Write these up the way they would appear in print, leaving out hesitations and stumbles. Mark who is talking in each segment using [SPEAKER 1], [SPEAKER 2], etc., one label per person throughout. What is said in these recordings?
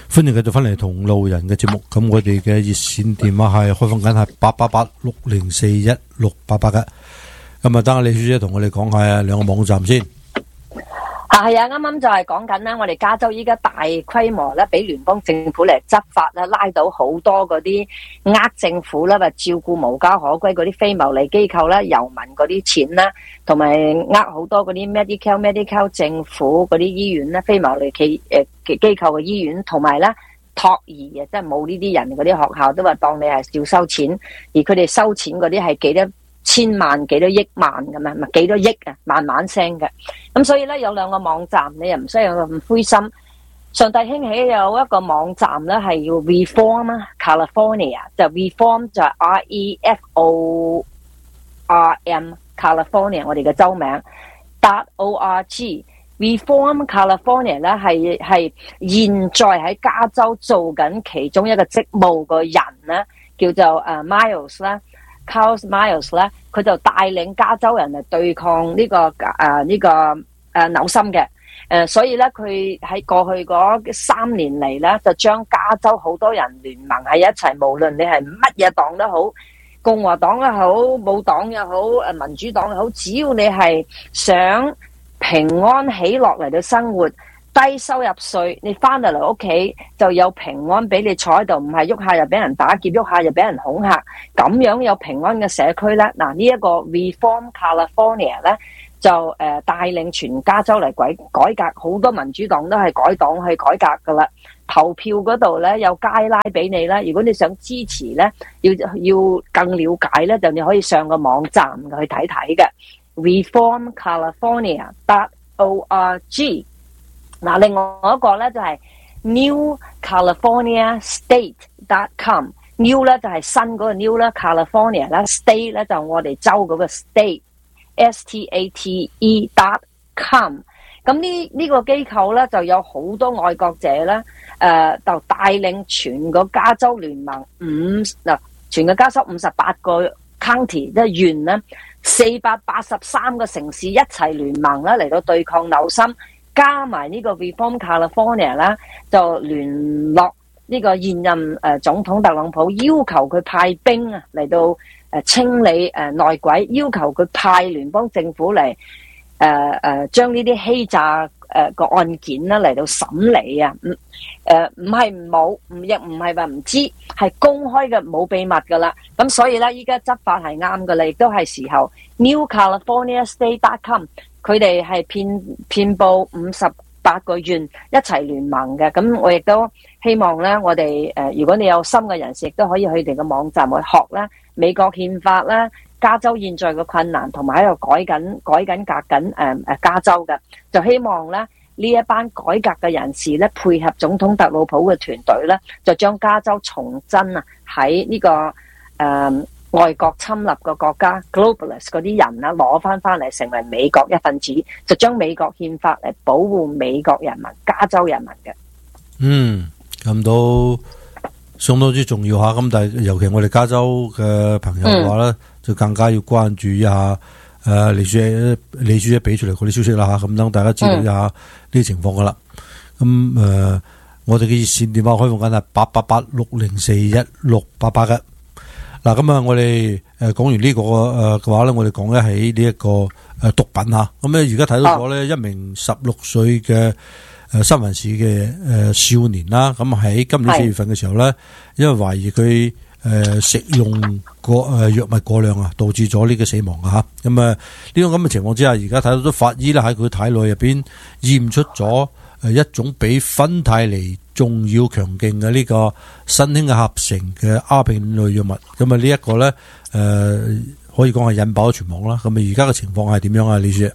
[SPEAKER 1] 歡迎繼續翻嚟同路人嘅節目。咁我哋嘅熱線電話係開放緊係88860416888嘅。咁啊，等下李小姐同我哋講下兩個網站先。
[SPEAKER 2] 係啊，啱啱就係講緊啦，我哋加州依家大規模咧，俾聯邦政府嚟執法啦，拉到好多嗰啲政府啦，或照顧無家可歸嗰啲非牟利機構啦、遊民嗰啲錢啦，同埋好多嗰啲 medical 政府嗰啲醫院啦、非牟利機構嘅醫院，同埋咧托兒嘅，即係冇呢啲人嗰啲學校都話當你係少收錢，而佢哋收錢嗰啲係幾多千萬幾多億萬咁樣，咪幾多億啊，慢慢升嘅。咁所以咧有兩個網站，你又唔需要咁灰心。上帝興起有一個網站咧係要 Reform California， 就 Reform 就係 REFORM California 我哋嘅州名 .org。 Reform California 咧係現在喺加州做緊其中一個職務嘅人咧，叫做Miles 啦。Carl Miles 咧，佢就帶領加州人嚟對抗呢個紐森嘅，所以咧佢喺過去嗰3年嚟咧，就將加州好多人聯盟喺一齊，無論你係乜嘢黨都好，共和黨又好，冇黨又好，民主黨又好，只要你係想平安喜樂嚟到生活，低收入稅，你翻到嚟屋企就有平安俾你坐喺度，唔係喐下又俾人打劫，喐下又俾人恐嚇，咁樣有平安嘅社區咧。嗱，呢一個 Reform California 咧就帶領全加州嚟改革，好多民主黨都係改黨去改革噶啦。投票嗰度咧有街拉俾你啦，如果你想支持咧，要更了解咧，就你可以上個網站去睇睇嘅 reformcalifornia.org。嗱，另外一個咧就係 newcaliforniastate.com。new 咧就係新嗰個 new 啦 ，California 啦 ，state 咧就我哋州嗰個 state，state.com。咁呢個機構咧就有好多愛國者咧，就帶領全個加州聯盟全個加州58個 county 即係縣咧，483個城市一齊聯盟啦嚟到對抗紐森。加埋呢個 Reform California 啦，就聯絡呢個現任總統特朗普，要求佢派兵啊嚟到清理內鬼，要求佢派聯邦政府嚟將呢啲欺詐個案件啦嚟到審理啊。唔係冇，亦唔係話唔知，係公開嘅，冇秘密噶啦。咁所以咧，依家執法係啱噶啦，亦都係時候 newcaliforniastate.com。佢哋係遍佈58個縣一齊聯盟嘅，咁我亦都希望咧，我哋如果你有心嘅人士，亦都可以去佢哋嘅網站去學啦，美國憲法啦，加州現在嘅困難，同埋喺度改緊革緊加州嘅，就希望咧呢一班改革嘅人士咧，配合總統特朗普嘅團隊咧，就將加州重真啊喺呢個外國侵略嘅國家 globalist 嗰啲人啦，攞翻嚟成為美國一份子，就將美國憲法嚟保護美國人民、加州人民嘅。
[SPEAKER 1] 咁都相當之重要吓。咁但係尤其我哋加州嘅朋友嘅話咧，就更加要關注一下李小姐俾出嚟嗰啲消息啦吓。咁等大家知道一下呢啲情況噶啦。咁我哋嘅熱線電話開放緊係88860416888嘅。嗱，咁啊，我哋講完呢個嘅話咧，我哋講一起呢一個毒品吓。咁咧，而家睇到咗咧，一名16歲嘅三藩市嘅少年啦。咁喺今年4月份嘅時候咧，因為懷疑佢食用藥物過量啊，導致咗呢個死亡啊吓。咁呢種咁嘅情況之下，而家睇到咗法醫咧喺佢體內入邊驗出咗一種比芬太尼仲要強勁嘅呢個新興嘅合成嘅鴉片類藥物。咁呢一個咧可以講係引爆咗全網啦。咁而家嘅情況係點樣啊？李小姐？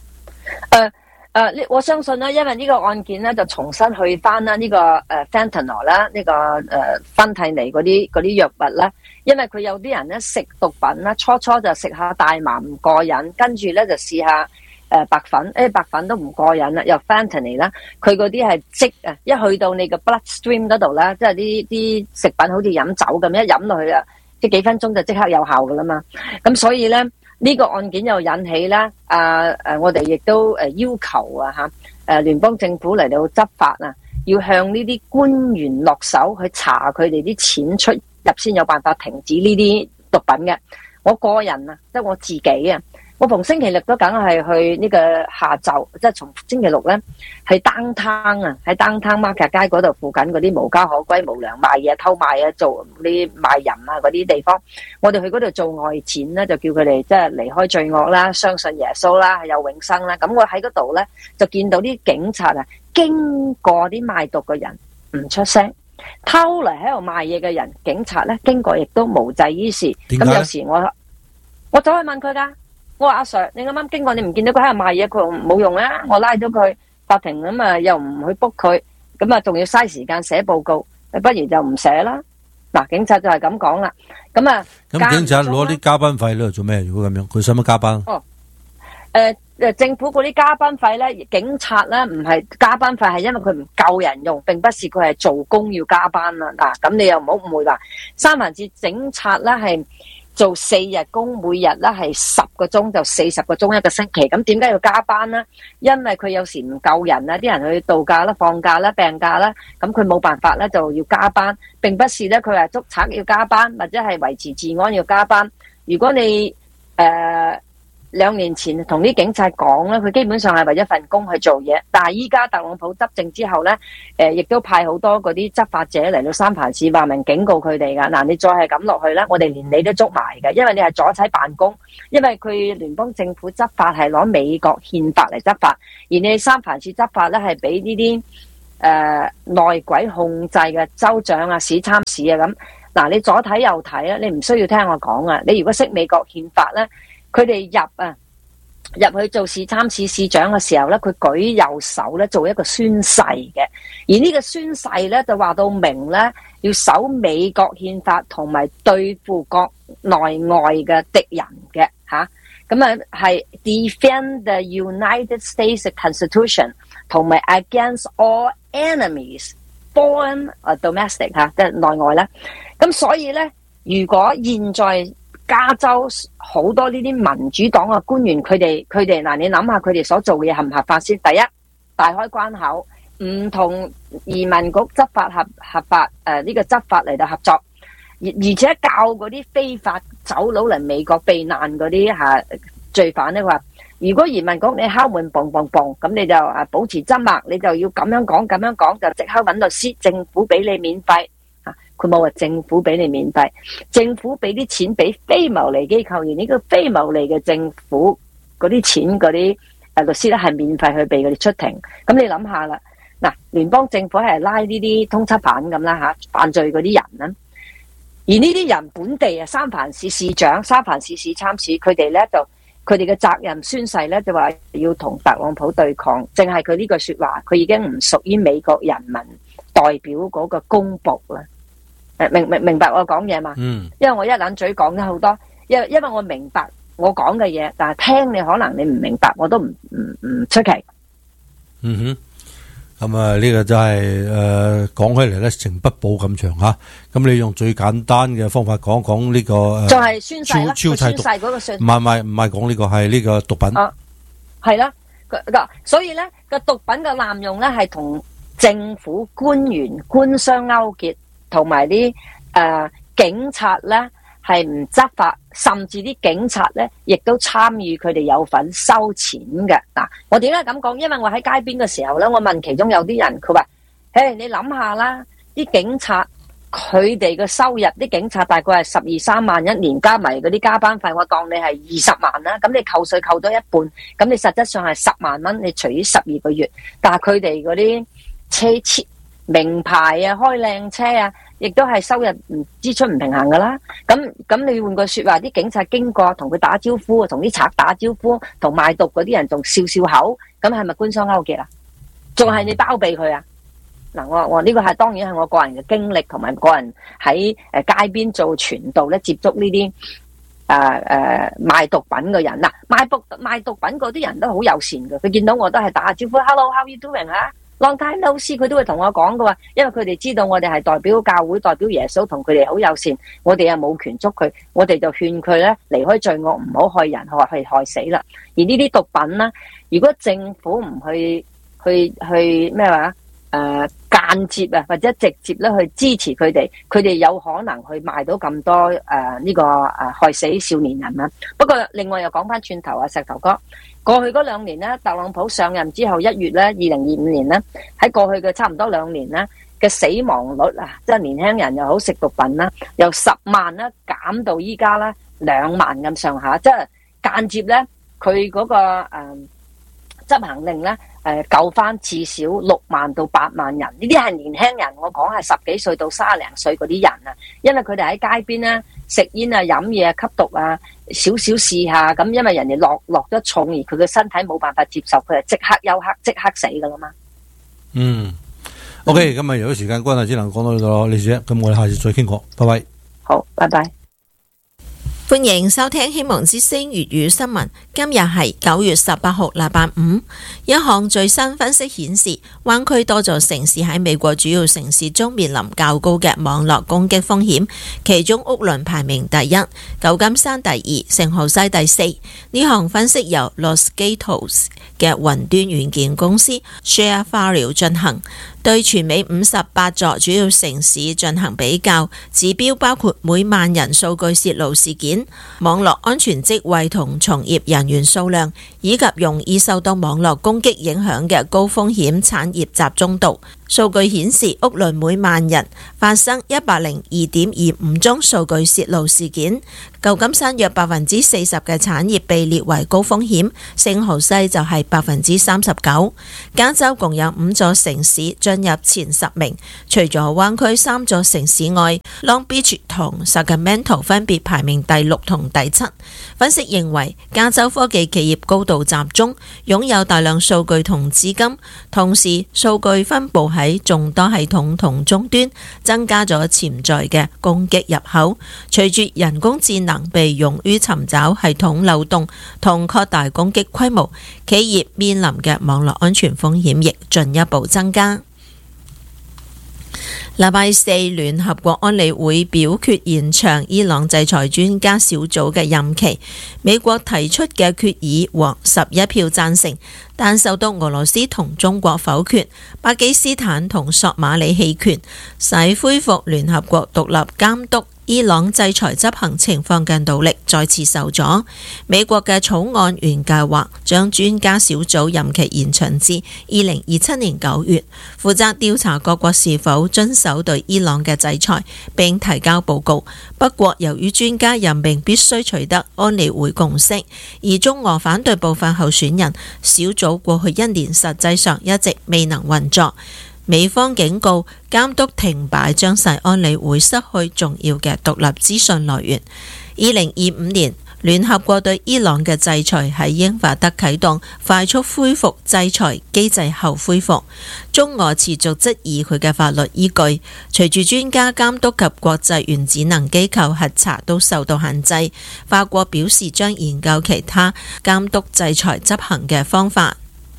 [SPEAKER 2] 我相信咧，因為呢個案件咧就重新去翻啦呢個fentanyl 啦，呢個芬太尼嗰啲藥物啦。因為佢有啲人咧食毒品啦，初就食下大麻唔過癮，跟住咧就試下白粉，白粉都唔過癮啦，又 fentanyl 啦，佢嗰啲係即啊，一去到你個 bloodstream 嗰度啦，即係啲食品好似飲酒咁，一飲落去啊，即係幾分鐘就即刻有效噶啦嘛。咁所以咧呢個案件又引起咧我哋亦都要求聯邦政府嚟到執法啊， 要向呢啲官員落手去查佢哋啲錢出入，先有辦法停止呢啲毒品嘅。我個人啊，即係我自己啊，我逢星期六都梗係去呢個下晝，即係從星期六咧，喺 downtown 啊，喺 downtown market 街嗰度附近嗰啲無家可歸、無良賣嘢、偷賣啊、做啲賣淫啊嗰啲地方，我哋去嗰度做外展咧，就叫佢哋即係離開罪惡啦，相信耶穌啦，有永生啦。咁我喺嗰度咧就見到啲警察啊，經過啲賣毒嘅人唔出聲，偷嚟喺度賣嘢嘅人，警察咧經過亦都無濟於事。咁有時我走去問佢噶。我話阿 Sir， 你啱啱經過，你唔見到佢喺度賣嘢，佢話冇用啊！我拉咗佢法庭咁啊，又唔去 book 佢，咁啊仲要嘥時間寫報告，不如就唔寫啦。嗱，警察就係咁講啦。咁啊，
[SPEAKER 1] 咁警察攞啲加班費咧做咩？如果咁樣，佢使乜加班？
[SPEAKER 2] 政府嗰啲加班費咧，警察咧唔係加班費，係因為佢唔夠人用，並不是佢係做工要加班啦。嗱，咁你又唔好誤會話，三藩市警察咧係做4日工，每日咧係10個鐘，就40個鐘一個星期。咁點解要加班呢？因為佢有時唔夠人啦，啲人去度假啦、放假啦、病假啦，咁佢冇辦法咧就要加班，並不是咧佢係捉賊要加班，或者係維持治安要加班。如果你2年前同啲警察講咧，佢基本上係為一份工去做嘢。但係依家特朗普執政之後咧，亦都派好多嗰啲執法者嚟到三藩市，話明警告佢哋噶。嗱，你再係咁落去咧，我哋連你都捉埋嘅，因為你係阻止辦公。因為佢聯邦政府執法係攞美國憲法嚟執法，而你三藩市執法咧係俾呢啲內鬼控制嘅州長啊、市參市啊咁。嗱，你左睇右睇啊，你唔需要聽我講啊。你如果識美國憲法咧，佢哋入去做市參市市長嘅時候咧，佢舉右手咧做一個宣誓嘅，而呢個宣誓咧就話到明咧要守美國憲法同埋對付國內外嘅敵人嘅吓，咁啊係 defend the United States Constitution 同埋 against all enemies foreign or domestic 吓，即係內外啦。咁所以咧，如果現在加州好多呢啲民主黨嘅官員，佢哋嗱，你諗下佢哋所做嘅嘢合唔合法先？第一，大開關口，唔同移民局執法合法呢個執法嚟到合作，而且教嗰啲非法走佬嚟美國避難嗰啲罪犯咧，話如果移民局你敲門嘣嘣嘣，咁你就保持緘默，你就要咁樣講，就即刻揾律師，政府俾你免費。佢冇話政府俾你免費，政府俾啲錢俾非牟利機構，而呢個非牟利嘅政府嗰啲錢嗰啲律師咧係免費去俾佢哋出庭。咁你諗下啦，嗱，聯邦政府係拉呢啲通緝犯咁啦嚇，犯罪嗰啲人啦，而呢啲人本地啊，三藩市市長、三藩市市參市，佢哋咧就佢哋嘅責任宣誓咧就話要同特朗普對抗，淨係佢呢句説話，佢已經唔屬於美國人民代表嗰個公僕啦。明白我講嘢嘛？因為我一撚嘴講咗好多，因為我明白我講嘅嘢，但係聽你可能你唔明白，我都唔出奇。
[SPEAKER 1] 咁啊呢個就係講起嚟咧，成筆報咁長吓。咁你用最簡單嘅方法講呢個
[SPEAKER 2] 就係宣誓啦，
[SPEAKER 1] 宣誓
[SPEAKER 2] 嗰個信。
[SPEAKER 1] 唔係講呢個係呢個毒品。
[SPEAKER 2] 係啦，所以咧個毒品嘅濫用咧係同政府官員官商勾結。同埋啲警察咧係唔執法，甚至啲警察咧亦都參與佢哋有份收錢嘅。嗱，我點解咁講？因為我喺街邊嘅時候咧，我問其中有啲人，佢話：你諗下啦，啲警察佢哋嘅收入，啲警察大概係12-13萬一年，加埋嗰啲加班費，我當你係20萬啦。咁你扣稅扣咗一半，咁你實質上係10萬蚊，你除以12個月，但係佢哋嗰啲車名牌啊，開靚車啊，亦都係收入支出唔平衡噶啦。咁你換句說話，啲警察經過同佢打招呼，同啲賊打招呼，同賣毒嗰啲人仲笑笑口，咁係咪官商勾結啊？仲係你包庇佢啊？嗱，我呢個係當然係我個人嘅經歷，同埋個人喺街邊做傳道咧，接觸呢啲賣毒品嘅人。嗱，賣毒品嗰啲人都好友善嘅，佢見到我都係打下招呼 ，Hello，how are you doing 啊？Long time no see，佢都會同我講嘅喎，因為佢哋知道我哋係代表教會、代表耶穌，同佢哋好友善。我哋又冇權捉佢，我哋就勸佢咧離開罪惡，唔好害人，害死啦。而呢啲毒品咧，如果政府唔去咩話戒間接啊或者直接咧去支持佢哋，佢哋有可能去賣到咁多呢個害死少年人啊。不過另外又講翻轉頭啊，石頭哥，過去嗰2年咧，特朗普上任之後1月咧，2025年咧，喺過去嘅差唔多2年咧嘅死亡率啊，即係年輕人又好食毒品啦，由10萬咧減到依家咧2萬咁上下，即係間接咧佢嗰個執行令咧救翻至少6萬到8萬人，呢啲係年輕人，我講係10幾歲到30零歲嗰啲人啊，因為佢哋喺街邊咧食煙啊、飲嘢啊、吸毒啊，少少試下咁，因為人哋落咗重而佢嘅身體冇辦法接受，佢就即刻休克、即刻死噶啦嘛。
[SPEAKER 1] OK， 咁啊，由於時間關係，只能講到呢度咯，李小姐，咁我哋下次再傾過，拜拜。
[SPEAKER 2] 好，拜拜。
[SPEAKER 3] 歡迎收聽《希望之聲》粵語新聞。今日係9月18號，禮拜五。一項最新分析顯示，灣區多座城市喺美國主要城市中面臨較高嘅網絡攻擊風險，其中屋崙排名第一，舊金山第二，聖荷西第四。呢項分析由 Los Gatos 嘅雲端軟件公司 ShareFile 進行，對全美58座主要城市進行比較，指標包括每萬人數據泄露事件、網絡安全職位同從業人員數量，以及容易受到網絡攻擊影響嘅高風險產業集中度。數據顯示，屋崙每萬人發生102.25宗數據泄露事件，舊金山約40%嘅產業被列為高風險，聖荷西就係39%。加州共有5座城市進入前10名，除咗灣區3座城市外，Long Beach 同 Sacramento 分別排名第6同第7。分析認為，加州科技企業高度集中，擁有大量數據同資金，同時數據分佈喺眾多系統同終端，增加咗潛在嘅攻擊入口。隨住人工智能被用於尋找系統漏洞同擴大攻擊規模，企業面臨嘅網絡安全風險亦進一步增加。禮拜四，聯合國安理會表決延長伊朗制裁專家小組嘅任期。美國提出嘅決議獲11票贊成，但受到俄羅斯同中國否決，巴基斯坦同索馬里棄權，使恢復聯合國獨立監督伊朗制裁執行情況嘅努力再次受阻。美國嘅草案原計劃將專家小組任期延長至2027年9月，負責調查各國是否遵守對伊朗嘅制裁，並提交報告。不過，由於專家任命必須取得安理會共識，而中俄反對部分候選人，小組過去1年實際上一直未能運作。美方警告，監督停擺將使安理會失去重要嘅獨立資訊來源。2025年，聯合國對伊朗嘅制裁喺英法德啟動快速恢復制裁機制後恢復。中俄持續質疑佢嘅法律依據。隨住專家監督及國際原子能機構核查都受到限制，法國表示將研究其他監督制裁執行嘅方法。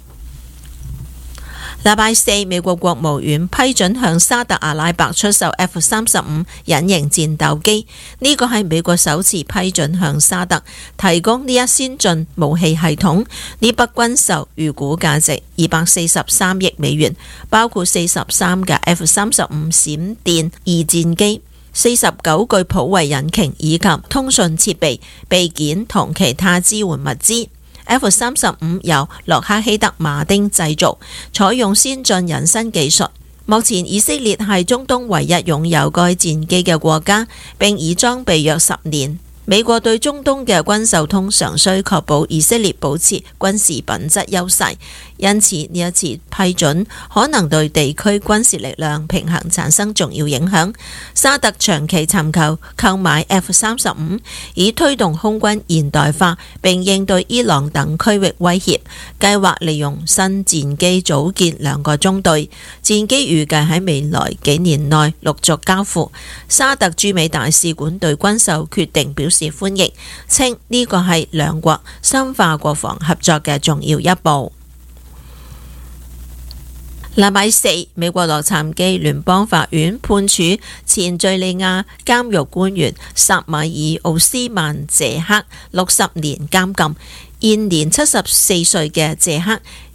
[SPEAKER 3] 禮拜四，美國國務院批准向沙特阿拉伯出售 F-35隱形戰鬥機，呢個係美國首次批准向沙特提供呢一先進武器系統。呢筆軍售預估價值243億美元，包括43架 F-35閃電二戰機、49具普惠引擎以及通訊設備、備件同其他支援物資。F-35 由洛克希德馬丁製造，採用先進隱身技術。目前以色列係中東唯一擁有該戰機嘅國家，並已裝備約10年。美國對中東嘅軍售通常需確保以色列保持軍事品質優勢，因此呢一次批准可能對地區軍事力量平衡產生重要影響。沙特長期尋求購買 F-35，以推動空軍現代化並應對伊朗等區域威脅，計劃利用新戰機組建2個中隊，戰機預計喺未來幾年內陸續交付。沙特駐美大使館對軍售決定表示歡迎，稱呢個係兩國深化國防合作嘅重要一步。禮拜四，美國洛杉磯聯邦法院判處前敘利亞監獄官員薩米爾奧斯曼謝克60年監禁。現年74歲嘅謝克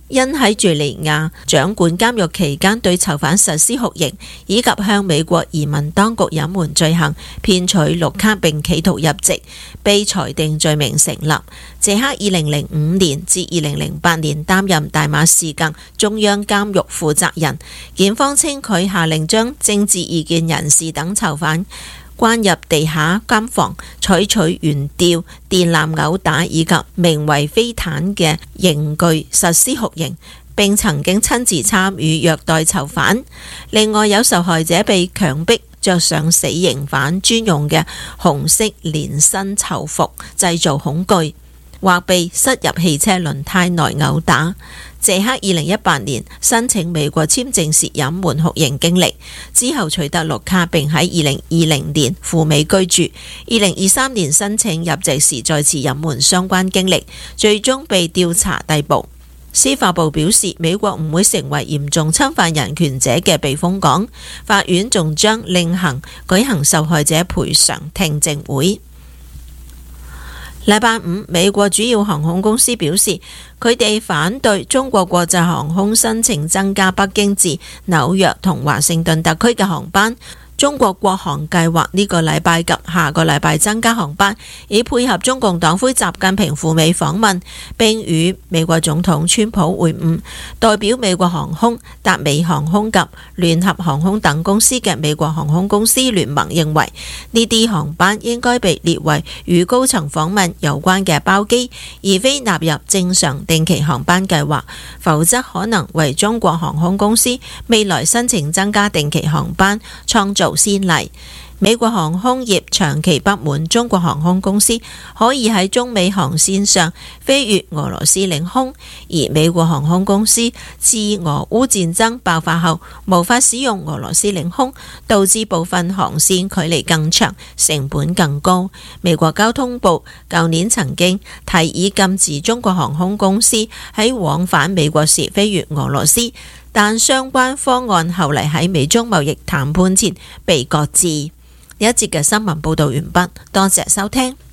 [SPEAKER 3] 因喺敘利亞掌管監獄期間對囚犯實施酷刑，以及向美國移民當局隱瞞罪行，騙取綠卡並企圖入籍，被裁定罪名成立。謝克2005年至2008年擔任大馬士革中央監獄負責人。檢方稱佢下令將政治異見人士等囚犯關入地下監房，採取懸吊、電纜毆打以及名為飛毯嘅刑具實施酷刑，並曾經親自參與虐待囚犯。另外有受害者被強迫着上死刑犯專用嘅紅色連身囚服，製造恐懼，或被塞入汽車輪胎內毆打。謝克2018年申請美國簽證時隱瞞酷刑經歷，之後取得綠卡，並喺2020年赴美居住。2023年申請入籍時再次隱瞞相關經歷，最終被調查逮捕。司法部表示，美國唔會成為嚴重侵犯人權者嘅避風港。法院仲將另行舉行受害者賠償聽證會。禮拜五，美國主要航空公司表示，佢哋反對中國國際航空申請增加北京至紐約同華盛頓特區嘅航班。中國國航計劃呢個禮拜及下個禮拜增加航班，以配合中共黨魁習近平赴美訪問，並與美國總統川普會晤。代表美國航空、達美航空及聯合航空等公司嘅美國航空公司聯盟認為，呢啲航班應該被列為與高層訪問有關嘅包機，而非納入正常定期航班計劃，否則可能為中國航空公司未來申請增加定期航班創造先例。美國航空業長期不滿中國航空公司可以喺中美航線上飛越俄羅斯領空，而美國航空公司自俄烏戰爭爆發後無法使用俄羅斯領空，導致部分航線距離更長，成本更高。美國交通部舊年曾經提議禁止中國航空公司喺往返美國時飛越俄羅斯，但相關方案後嚟喺美中貿易談判前被擱置。呢一節嘅新聞報道完畢，多謝收聽。